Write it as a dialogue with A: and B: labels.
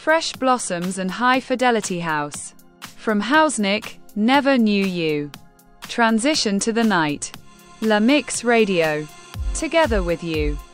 A: Fresh Blossoms and High Fidelity House. From Hausnick, Never Knew You. Transition to the Night. La Mix Radio. Together with you.